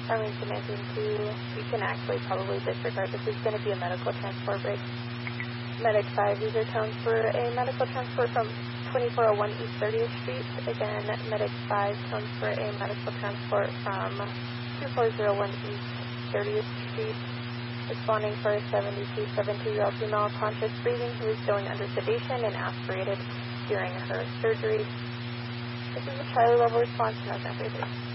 Arlene demanding to, you can actually probably disregard. This is going to be a medical transport break. Medic 5, user tones for a medical transport from 2401 East 30th Street. Again, Medic 5 tones for a medical transport from 2401 East 30th Street. Responding for a 72-year-old female conscious breathing who is going under sedation and aspirated during her surgery. This is a Charlie level response to 933.